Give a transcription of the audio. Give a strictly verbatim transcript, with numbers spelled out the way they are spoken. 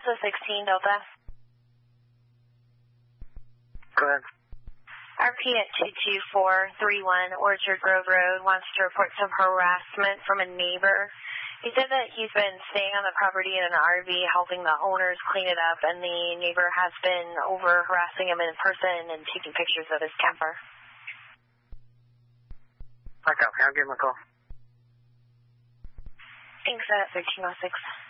Delta sixteen, Delta. Go ahead. R P at two two four three one Orchard Grove Road wants to report some harassment from a neighbor. He said that he's been staying on the property in an R V helping the owners clean it up, and the neighbor has been over harassing him in person and taking pictures of his camper. Okay, I'll give him a call. Thanks, at thirteen oh six.